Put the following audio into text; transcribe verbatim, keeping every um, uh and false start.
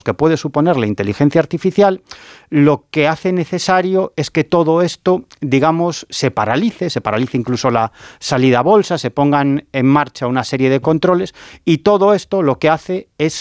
que puede suponer la inteligencia artificial, lo que hace necesario es que todo esto, digamos, se paralice, se paralice incluso la salida a bolsa, se pongan en marcha una serie de controles, y todo esto lo que hace es